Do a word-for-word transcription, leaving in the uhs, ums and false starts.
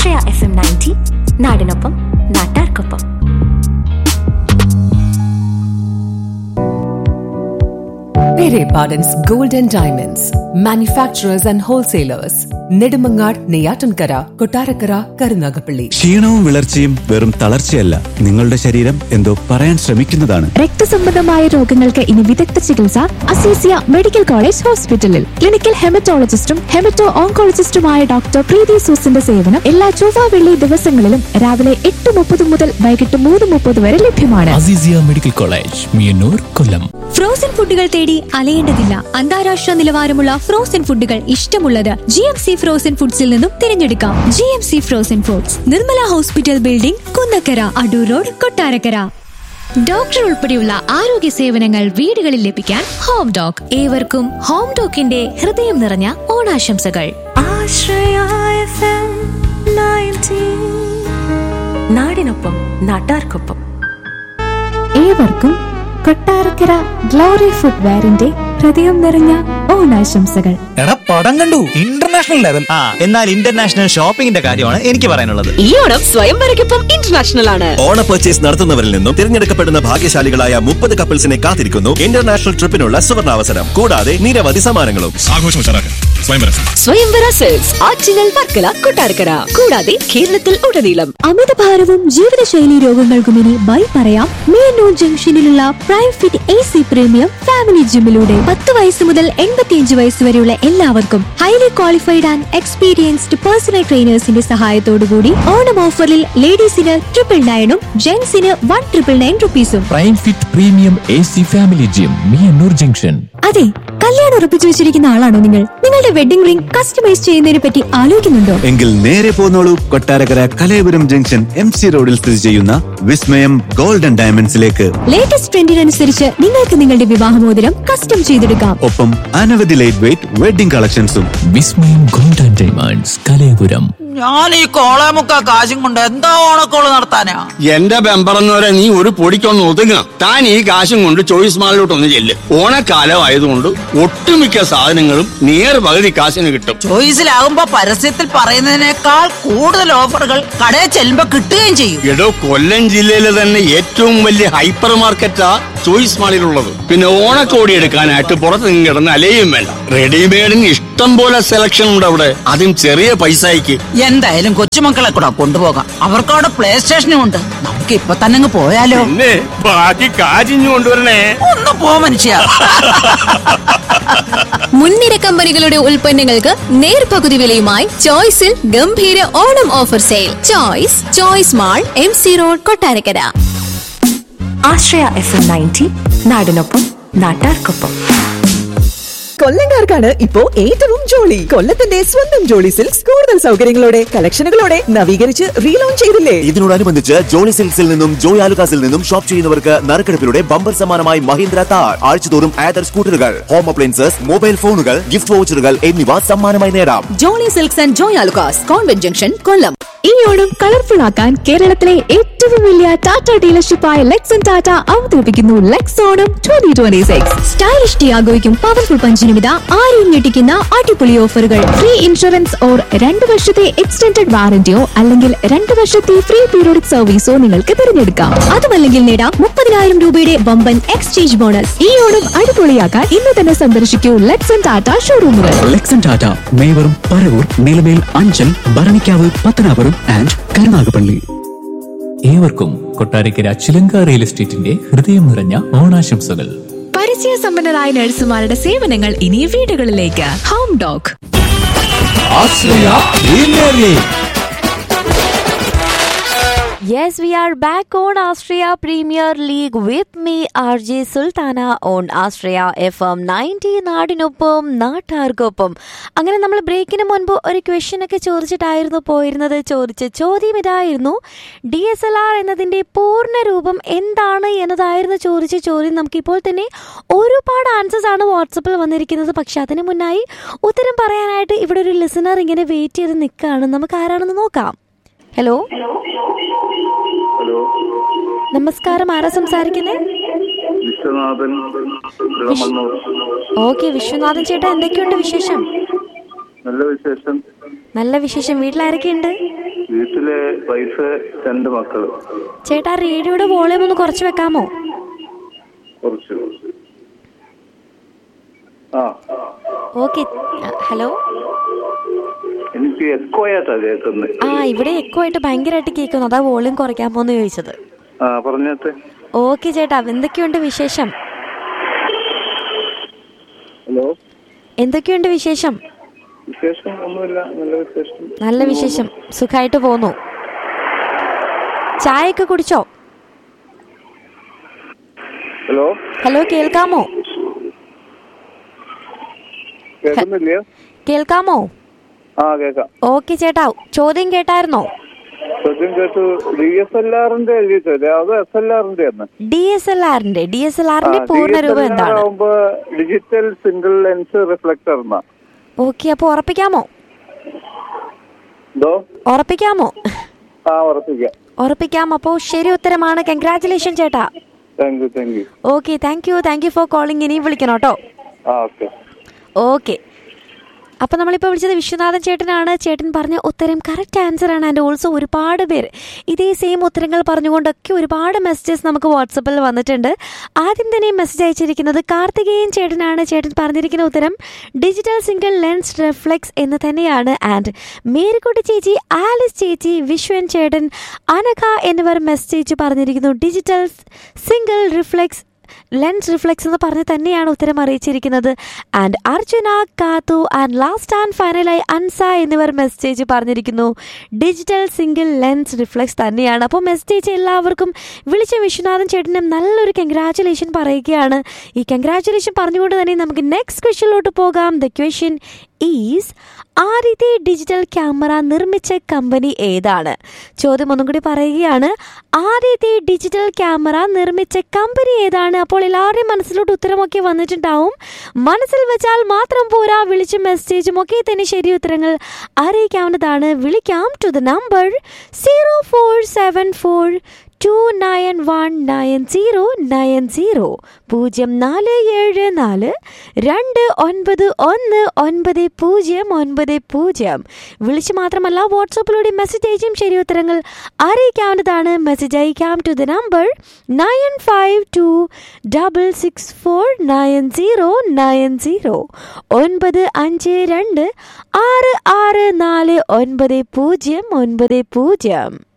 ആശ്രയ F M ninety, നാടിനൊപ്പം നാട്ടാർക്കൊപ്പം. Pere Pardon's Gold and Diamonds, manufacturers and wholesalers. Nedumangad, Neyyattinkara, Kottarakkara, Karunagappally. ക്ഷീണവും വിളർച്ചയും വെറും തളർച്ചയല്ല, നിങ്ങളുടെ ശരീരം എന്തോ പറയാൻ ശ്രമിക്കുന്നതാണ്. രക്തസംബന്ധമായ രോഗങ്ങൾക്ക് ഇനി വിദഗ്ധ ചികിത്സ അസീസിയ മെഡിക്കൽ കോളേജ് ഹോസ്പിറ്റലിൽ. ക്ലിനിക്കൽ ഹെമറ്റോളജിസ്റ്റും ഹെമറ്റോ ഓങ്കോളജിസ്റ്റുമായ ഡോക്ടർ പ്രീതി സൂസിന്റെ സേവനം എല്ലാ ചൊവ്വ വെള്ളി ദിവസങ്ങളിലും രാവിലെ എട്ട് മുപ്പത് മുതൽ വൈകിട്ട് മൂന്ന് മുപ്പത് വരെ ലഭ്യമാണ്. അസീസിയ മെഡിക്കൽ കോളേജ്, മിയന്നൂർ, കൊല്ലം. ഫ്രോസൺ ഫുഡുകൾ തേടി അലയേണ്ടതില്ല. അന്താരാഷ്ട്ര നിലവാരമുള്ള ഫ്രോസൺ ഫുഡുകൾ ഇഷ്ടമുള്ളത് ജി എം സി ഫ്രോസൺ ഫുഡ്സിൽ നിന്നും തിരഞ്ഞെടുക്കാം. G M C frozen foods, Nirmala hospital building, Kunnakkara, Adoor road, Kottarakkara. Doctor ഉൾപ്പെടെയുള്ള ആരോഗ്യ സേവനങ്ങൾ വീടുകളിൽ ലഭിക്കാൻ ഹോം ഡോക്. ഏവർക്കും ഹോം ഡോക്കിന്റെ ഹൃദയം നിറഞ്ഞ ഓണാശംസകൾ. ആശ്രയ എഫ് എം നയൻറ്റി, നാടിനൊപ്പം നാട്ടാർക്കൊപ്പം. ഏവർക്കും കൊട്ടാരക്കര ഗ്ലോറി ഫുട്വെയറിന്റെ ഹൃദയം നിറഞ്ഞ ഓണാശംസകൾ. എടാ പടം കണ്ടു, ഇന്റർനാഷണൽ ലെവൽ. ആ എന്നാൽ ഇന്റർനാഷണൽ ഷോപ്പിംഗിന്റെ കാര്യമാണ് എനിക്ക് പറയാനുള്ളത്. ഈ ഓണം സ്വയംവരയ്ക്കൊപ്പം ഇന്റർനാഷണൽ ആണ്. ഓണ പർച്ചേസ് നടത്തുന്നവരിൽ നിന്നും തിരഞ്ഞെടുക്കപ്പെടുന്ന ഭാഗ്യശാലികളായ മുപ്പത് കപ്പിൾസിനെ കാത്തിരിക്കുന്നു ഇന്റർനാഷണൽ ട്രിപ്പിനുള്ള സുവർണാവസരം. കൂടാതെ നിരവധി സമ്മാനങ്ങളും. സ്വയംവര സെൽസ്, ആറ്റിങ്ങൽ, വർക്കല, കൊട്ടാരക്കര, കൂടാതെ കേരളത്തിൽ ഉടനീളം. അമിതഭാരവും ജീവിതശൈലി രോഗങ്ങൾക്കും ഇനി ബൈ പറയാം Meeyannoor ജംഗ്ഷനിലുള്ള prime fit A C premium family ജിമ്മിലൂടെ. പത്ത് വയസ്സ് മുതൽ എൺപത്തിയഞ്ച് വയസ്സ് വരെയുള്ള എല്ലാവർക്കും highly qualified and experienced personal ട്രെയിനേഴ്സിന്റെ സഹായത്തോടുകൂടി ഓണം ഓഫറിൽ ലേഡീസിന് triple നയനും ജെന്റ്സിന് one triple nine റുപ്പീസും. Prime fit premium A C family gym, Meeyannoor junction. അതെ, കല്യാണം ഉറപ്പിച്ചു വെച്ചിരിക്കുന്ന ആളാണോ നിങ്ങൾ? നിങ്ങളുടെ വെഡിംഗ് റിംഗ് കസ്റ്റമൈസ് ചെയ്യുന്നതിനെ പറ്റി ആലോചിക്കുന്നുണ്ടോ? എങ്കിൽ നേരെ പോന്നോളൂ, Kottarakkara Kalayapuram junction M C റോഡിൽ സ്ഥിതി ചെയ്യുന്ന വിസ്മയം ഗോൾഡ് ആൻഡ് ഡയമണ്ട്സിലേക്ക്. ലേറ്റസ്റ്റ് ട്രെൻഡിനനുസരിച്ച് നിങ്ങൾക്ക് നിങ്ങളുടെ വിവാഹമോതിരം കസ്റ്റം ചെയ്തെടുക്കാം. ഒപ്പം അനവധി ലൈറ്റ് വെയിറ്റ് വെഡിംഗ് കളക്ഷൻസും. വിസ്മയം ഗോൾഡ് ആൻഡ് ഡയമണ്ട്സ്, കലയപുരം. ഞാൻ ഈ കോളേമുക്ക കാശും കൊണ്ട് എന്താ ഓണക്കോള് നടത്താനാ? എന്റെ ബെമ്പറന്നവരെ നീ ഒരു പൊടിക്കൊന്ന് ഒതുങ്ങ. താൻ ഈ കാശും കൊണ്ട് ചോയ്സ് മാളിലോട്ടൊന്ന് ചെല്ല്. ഓണക്കാലം ആയതുകൊണ്ട് ഒട്ടുമിക്ക സാധനങ്ങളും നിയർ പകുതി കാശിന് കിട്ടും. ചോയ്സിലാകുമ്പോ പരസ്യത്തിൽ പറയുന്നതിനേക്കാൾ കൂടുതൽ ഓഫറുകൾ കടയിൽ ചെല്ലുമ്പോ കിട്ടുകയും ചെയ്യും. എടോ, കൊല്ലം ജില്ലയിലെ തന്നെ ഏറ്റവും വലിയ ഹൈപ്പർ മാർക്കറ്റാ ചോയ്സ് മാളിലുള്ളത്. പിന്നെ ഓണക്കോടി എടുക്കാനായിട്ട് പുറത്ത് നിന്ന് കിടന്ന് അലയും വേണ്ട. റെഡിമെയ്ഡിന് ഇഷ്ടം പോലെ സെലക്ഷൻ ഉണ്ട് അവിടെ, അതും ചെറിയ പൈസയ്ക്ക്. എന്തായാലും കൊച്ചുമക്കളെ കൂടെ കൊണ്ടുപോകാം, അവർക്ക് അവിടെ പ്ലേ സ്റ്റേഷനും ഉണ്ട്. നമുക്ക് ഇപ്പൊ തന്നെ അങ്ങ് പോയാലോ? പിന്നെ ബാക്കി കാശിഞ്ഞു കൊണ്ടുവരണേ. ഒന്ന് പോ മനുഷ്യ. മുൻനിര കമ്പനികളുടെ ഉൽപ്പന്നങ്ങൾക്ക് നേർപകുതി വിലയുമായി ചോയ്സിൽ ഗംഭീര Onam offer sale. Choice choice mall, M C road, Kottarakkara. ആശ്രയ എഫ് എം നയൻറ്റി, നാടിനൊപ്പം നാട്ടാർക്കൊപ്പം. കൊല്ലംകാർക്കാണ് ഇപ്പോ ഏറ്റവും ജോളി. കൊല്ലത്തിന്റെ സ്വന്തം ജോളി സിൽക്സ് കൂടുതൽ സൗകര്യങ്ങളോടെ കളക്ഷനുകളോടെ നവീകരിച്ച് റീലോഞ്ച് ചെയ്തില്ലേ? ഇതിനോടനുബന്ധിച്ച് ജോളി സിൽക്സിൽ നിന്നും ജോയ് ആലുകാസിൽ നിന്നും ഷോപ്പ് ചെയ്യുന്നവർക്ക് നറുക്കെടുപ്പിലൂടെ ബമ്പർ സമ്മാനമായി മഹീന്ദ്ര താർ, ആഴ്ചതോറും ആദർ സ്കൂട്ടറുകൾ, ഹോം അപ്ലയൻസസ്, മൊബൈൽ ഫോണുകൾ, ഗിഫ്റ്റ് വൗച്ചറുകൾ എന്നിവ സമ്മാനമായി നേടാം. Jolly silks and Joy Alukkas, convent junction, കൊല്ലം. ഈ ഓണം കളർഫുൾ ആക്കാൻ കേരളത്തിലെ ഏറ്റവും വലിയ ടാറ്റ ഡീലർഷിപ്പായ ലെക്സൺ ടാറ്റ അവതരിപ്പിക്കുന്നു Lex Onam twenty twenty six. Stylish ടിയാഗോയ്ക്കും powerful പഞ്ചിനുമിത ആരെയും ഞെട്ടിക്കുന്ന അടിപൊളി ഓഫറുകൾ. ഫ്രീ ഇൻഷുറൻസ് ഓർ രണ്ട് വർഷത്തെ എക്സ്റ്റൻഡഡ് വാറന്റിയോ അല്ലെങ്കിൽ രണ്ട് വർഷത്തെ ഫ്രീ പീരിയോഡിക് സർവീസോ നിങ്ങൾക്ക് തിരഞ്ഞെടുക്കാം. അതുമല്ലെങ്കിൽ നേടാം മുപ്പതിനായിരം രൂപയുടെ വമ്പൻ എക്സ്ചേഞ്ച് ബോണസ്. ഈ ഓണം അടിപൊളിയാക്കാൻ ഇന്ന് തന്നെ സന്ദർശിക്കൂ ലെക്സൺ ടാറ്റ ഷോറൂമുകൾ. ലെക്സൺ ടാറ്റ മേവറും പരവൂർ, നിലമേൽ, അഞ്ചൽ, ഭരണിക്കാവ്, പത്തനാപുരം ആൻഡ് കരുനാഗപ്പള്ളി. ഏവർക്കും കൊട്ടാരക്കര ചിലങ്ക റിയൽ എസ്റ്റേറ്റിന്റെ ഹൃദയം നിറഞ്ഞ ഓണാശംസകൾ. പരിചയസമ്പന്നരായ നഴ്സുമാരുടെ സേവനങ്ങൾ ഇനി വീടുകളിലേക്ക്. Home doc. Yes, we are back on Austria Premier League with me, R J Sultana, on Austria F M ninety, നാടിനൊപ്പം നാട്ടാർക്കൊപ്പം. അങ്ങനെ നമ്മൾ ബ്രേക്കിന് മുൻപ് ഒരു ക്വസ്റ്റ്യനൊക്കെ ചോദിച്ചിട്ടായിരുന്നു പോയിരുന്നത്. ചോദിച്ച ചോദ്യം ഇതായിരുന്നു, ഡി എസ് എൽ ആർ എന്നതിൻ്റെ പൂർണ്ണ രൂപം എന്താണ് എന്നതായിരുന്നു ചോദിച്ച ചോദ്യം. നമുക്കിപ്പോൾ തന്നെ ഒരുപാട് ആൻസേഴ്സ് ആണ് വാട്സപ്പിൽ വന്നിരിക്കുന്നത്. പക്ഷെ അതിന് മുന്നായി ഉത്തരം പറയാനായിട്ട് ഇവിടെ ഒരു ലിസണർ ഇങ്ങനെ വെയിറ്റ് ചെയ്ത് നിൽക്കുകയാണ്. നമുക്ക് ആരാണെന്ന് നോക്കാം. ഹലോ ഹലോ നമസ്കാരം, ആരാ സംസാരിക്കുന്നത്? വിശ്വനാഥൻ. ഓക്കെ വിശ്വനാഥൻ ചേട്ടാ, എന്തൊക്കെയുണ്ട് വിശേഷം? നല്ല വിശേഷം. നല്ല വിശേഷം. വീട്ടിലാരൊക്കെയുണ്ട്? വൈഫ് രണ്ട് മക്കള്. ചേട്ടാ റേഡിയോയുടെ വോളിയം ഒന്ന് കുറച്ച് വെക്കാമോ? കുറച്ച്. ആ ഓക്കെ. ഹലോ, എനിക്ക് എക്കോ ആയിട്ടാ കേൾക്കുന്നത്. ആ ഇവിടെ എക്കോ ആയിട്ട് ഭയങ്കരമായിട്ട് കേൾക്കുന്നു, അതാ വോളിയം കുറയ്ക്കാമോന്ന് ചോദിച്ചത്. ആ പറഞ്ഞത്തെ. ഓക്കെ ചേട്ടാ, എന്തൊക്കെയുണ്ട് വിശേഷം? ഹലോ, എന്തൊക്കെയുണ്ട് വിശേഷം? വിശേഷം ഒന്നുമില്ല, നല്ല വിശേഷം. നല്ല വിശേഷം, സുഖമായിട്ട് പോന്നു. ചായയൊക്കെ കുടിച്ചോ? ഹലോ ഹലോ കേൾക്കാമോ? കേൾക്കുന്നില്ല? കേൾക്കാമോ? ആ കേൾക്കാം. ഓക്കെ ചേട്ടാ, ചോദ്യം കേട്ടായിരുന്നോ? ചോദ്യം കേട്ടു. ഡി എസ് എൽ ആറിന്റെ എഴുതിയിട്ടല്ലേ, അത് എസ് എൽ ആറിന്റെ ആണ്. ഡി എസ് എൽ ആറിന്റെ ഡി എസ് എൽ ആറിന്റെ പൂർണ്ണ രൂപം എന്താണ്? Digital single lens reflector. Okay, അപ്പൊ ഉറപ്പിക്കാമോ? എന്തോ ഉറപ്പിക്കാമോ? ആ ഉറപ്പിക്കാം. ഉറപ്പിക്കാം. അപ്പോ ശരി ഉത്തരമാണ്. കൺഗ്രാറ്റുലേഷൻ ചേട്ടാ. Thank you thank you. Okay, thank you thank you for calling. ഇനി വിളിക്കണം കേട്ടോ. ആ ഓക്കെ ഓക്കെ. അപ്പം നമ്മളിപ്പോൾ വിളിച്ചത് വിശ്വനാഥൻ ചേട്ടനാണ്. ചേട്ടൻ പറഞ്ഞ ഉത്തരം കറക്റ്റ് ആൻസർ ആണ്. ആൻഡ് ഓൾസോ ഒരുപാട് പേര് ഇതേ സെയിം ഉത്തരങ്ങൾ പറഞ്ഞുകൊണ്ടൊക്കെ ഒരുപാട് മെസ്സേജസ് നമുക്ക് വാട്സപ്പിൽ വന്നിട്ടുണ്ട്. ആദ്യം തന്നെ മെസ്സേജ് അയച്ചിരിക്കുന്നത് കാർത്തികേയൻ ചേട്ടനാണ്. ചേട്ടൻ പറഞ്ഞിരിക്കുന്ന ഉത്തരം ഡിജിറ്റൽ സിംഗിൾ ലെൻസ് റിഫ്ലെക്സ് എന്ന് തന്നെയാണ്. ആൻഡ് മേരിക്കുട്ടി ചേച്ചി, ആലിസ് ചേച്ചി, വിശ്വൻ ചേട്ടൻ, അനഘ എന്നിവർ മെസ്സേജ് പറഞ്ഞിരിക്കുന്നു digital single reflex lens reflex എന്ന് പറഞ്ഞ് തന്നെയാണ് ഉത്തരം അറിയിച്ചിരിക്കുന്നത്. ആൻഡ് അർജുന, കാത്തു ആൻഡ് ലാസ്റ്റ് ആൻഡ് ഫൈനലായി അൻസ എന്നിവർ മെസ്സേജ് പറഞ്ഞിരിക്കുന്നു ഡിജിറ്റൽ സിംഗിൾ ലെൻസ് റിഫ്ലെക്സ് തന്നെയാണ്. അപ്പോൾ മെസ്സേജ് എല്ലാവർക്കും വിളിച്ച വിശ്വനാഥൻ ചേട്ടനും നല്ലൊരു കൺഗ്രാറ്റുലേഷൻ പറയുകയാണ്. ഈ കൺഗ്രാറ്റുലേഷൻ പറഞ്ഞുകൊണ്ട് തന്നെ നമുക്ക് നെക്സ്റ്റ് ക്വസ്റ്റ്യനിലോട്ട് പോകാം. ദ ക്വസ്റ്റ്യൻ ഈസ് ആദ്യത്തെ ഡിജിറ്റൽ ക്യാമറ നിർമ്മിച്ച കമ്പനി ഏതാണ്? ചോദ്യം ഒന്നും കൂടി പറയുകയാണ്. ആദ്യത്തെ ഡിജിറ്റൽ ക്യാമറ നിർമ്മിച്ച കമ്പനി ഏതാണ്? അപ്പോൾ എല്ലാവരുടെയും മനസ്സിലോട്ട് ഉത്തരമൊക്കെ വന്നിട്ടുണ്ടാവും. മനസ്സിൽ വെച്ചാൽ മാത്രം പോരാ, വിളിച്ച മെസ്സേജും ഒക്കെ തന്നെ ശരി ഉത്തരങ്ങൾ അറിയിക്കാവുന്നതാണ്. വിളിക്കാം to the number zero four seven four to nine one nine zero nine zero പൂജ്യം നാല് ഏഴ് നാല് രണ്ട് ഒൻപത് ഒന്ന് ഒൻപത് പൂജ്യം ഒൻപത് പൂജ്യം. വിളിച്ച് മാത്രമല്ല വാട്സാപ്പിലൂടെ മെസ്സേജ് അയച്ചും ശരി ഉത്തരങ്ങൾ അറിയിക്കാവുന്നതാണ്. മെസ്സേജ് അയക്കാം to the number nine five to double six four nine zero nine zero ഒൻപത് അഞ്ച് രണ്ട് ആറ് ആറ് നാല് ഒൻപത് പൂജ്യം ഒൻപത് പൂജ്യം.